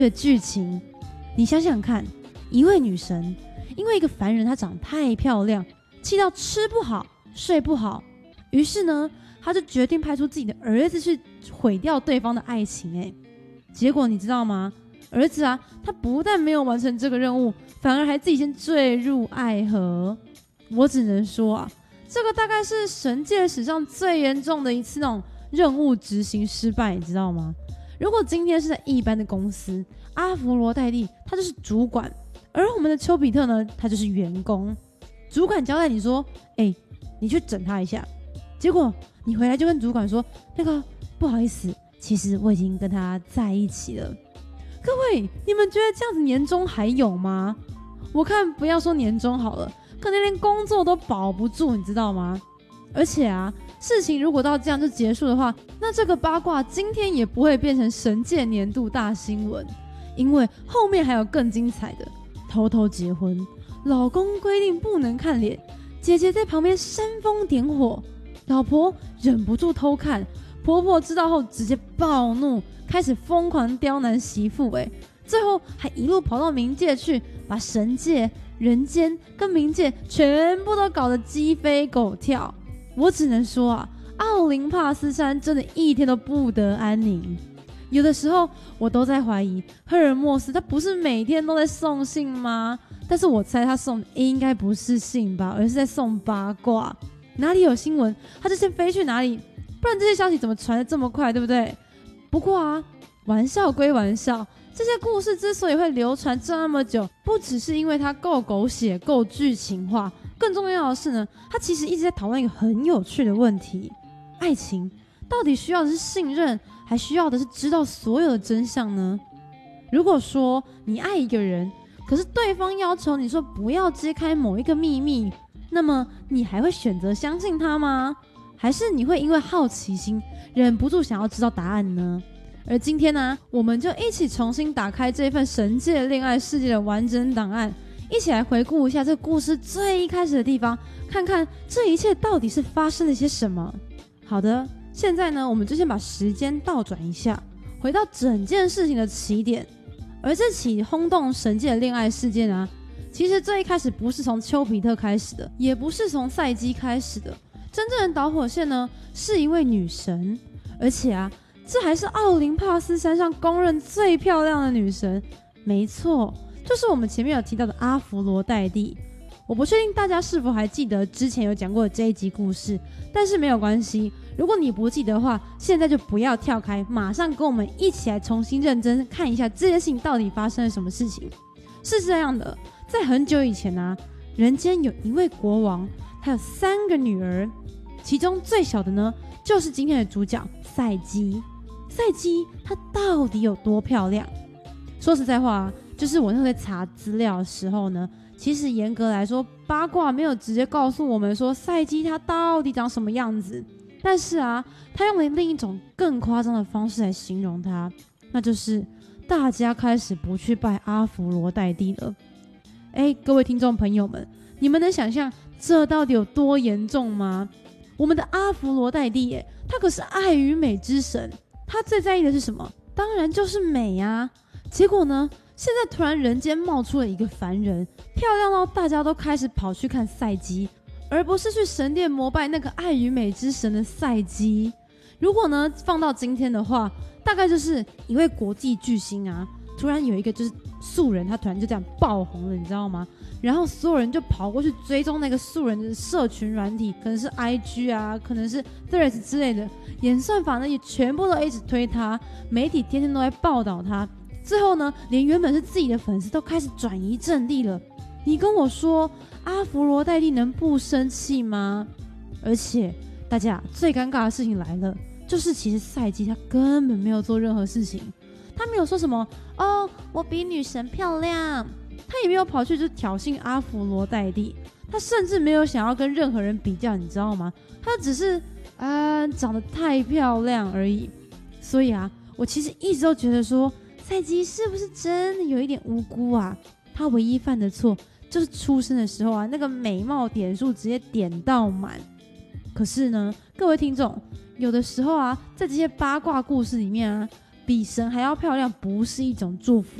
的剧情。你想想看，一位女神因为一个凡人她长得太漂亮，气到吃不好睡不好，于是呢她就决定派出自己的儿子去毁掉对方的爱情。结果你知道吗？儿子啊，他不但没有完成这个任务，反而还自己先坠入爱河。我只能说啊，这个大概是神界史上最严重的一次那种任务执行失败，你知道吗？如果今天是在一般的公司，阿佛罗代蒂他就是主管，而我们的丘比特呢，他就是员工。主管交代你说，你去整他一下，结果你回来就跟主管说，那个不好意思，其实我已经跟他在一起了。各位，你们觉得这样子年终还有吗？我看不要说年终好了，可能连工作都保不住，你知道吗？而且啊，事情如果到这样就结束的话，那这个八卦今天也不会变成神界年度大新闻，因为后面还有更精彩的。偷偷结婚，老公规定不能看脸，姐姐在旁边煽风点火，老婆忍不住偷看，婆婆知道后直接暴怒，开始疯狂刁难媳妇，最后还一路跑到冥界去，把神界、人间跟冥界全部都搞得鸡飞狗跳。我只能说啊，奥林帕斯山真的一天都不得安宁。有的时候我都在怀疑，赫尔墨斯他不是每天都在送信吗？但是我猜他送的应该不是信吧，而是在送八卦。哪里有新闻，他就先飞去哪里，不然这些消息怎么传得这么快，对不对？不过啊，玩笑归玩笑，这些故事之所以会流传这么久，不只是因为它够狗血、够剧情化，更重要的是呢，它其实一直在讨论一个很有趣的问题：爱情到底需要的是信任，还需要的是知道所有的真相呢？如果说你爱一个人，可是对方要求你说不要揭开某一个秘密，那么你还会选择相信他吗？还是你会因为好奇心忍不住想要知道答案呢？而今天呢，我们就一起重新打开这份神界恋爱世界的完整档案，一起来回顾一下这个故事最一开始的地方，看看这一切到底是发生了些什么。好的，现在呢，我们就先把时间倒转一下，回到整件事情的起点。而这起轰动神界的恋爱事件啊，其实最一开始不是从丘比特开始的，也不是从赛姬开始的，真正的导火线呢，是一位女神。而且啊，这还是奥林帕斯山上公认最漂亮的女神，没错，就是我们前面有提到的阿佛罗代蒂。我不确定大家是否还记得之前有讲过的这一集故事，但是没有关系，如果你不记得的话，现在就不要跳开，马上跟我们一起来重新认真看一下这件事情到底发生了什么事情。是这样的，在很久以前啊，人间有一位国王，他有3个女儿，其中最小的呢，就是今天的主角赛姬。赛姬她到底有多漂亮？说实在话啊，就是我那时候在查资料的时候呢，其实严格来说，八卦没有直接告诉我们说赛姬她到底长什么样子，但是啊，他用了另一种更夸张的方式来形容她，那就是大家开始不去拜阿佛罗代蒂了。各位听众朋友们，你们能想象这到底有多严重吗？我们的阿佛罗代蒂他可是爱与美之神，他最在意的是什么？当然就是美啊。结果呢，现在突然人间冒出了一个凡人，漂亮到大家都开始跑去看赛姬，而不是去神殿膜拜那个爱与美之神的赛姬。如果呢放到今天的话，大概就是一位国际巨星啊，突然有一个就是素人，他突然就这样爆红了，你知道吗？然后所有人就跑过去追踪那个素人的社群软体，可能是 IG 啊，可能是 Threads 之类的，演算法呢也全部都一直推他，媒体天天都在报道他。最后呢，连原本是自己的粉丝都开始转移阵地了。你跟我说阿佛罗代蒂能不生气吗？而且大家最尴尬的事情来了，就是其实赛姬他根本没有做任何事情，他没有说什么我比女神漂亮，他也没有跑去就挑衅阿佛罗代蒂，他甚至没有想要跟任何人比较，你知道吗？他只是长得太漂亮而已。所以啊，我其实一直都觉得说赛姬是不是真的有一点无辜啊？他唯一犯的错就是出生的时候啊，那个美貌点数直接点到满。可是呢，各位听众，有的时候啊，在这些八卦故事里面啊， 比神还要漂亮不是一种祝福，